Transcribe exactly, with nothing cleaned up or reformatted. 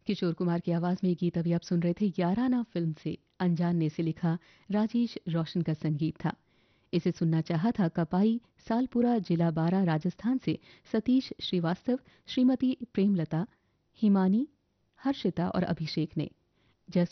किशोर कुमार की आवाज में ये गीत अभी आप सुन रहे थे याराना फिल्म से। अनजान ने इसे लिखा, राजेश रोशन का संगीत था। इसे सुनना चाहा था कपाई सालपुरा जिला बारा राजस्थान से सतीश श्रीवास्तव, श्रीमती प्रेमलता, हिमानी, हर्षिता और अभिषेक ने। जस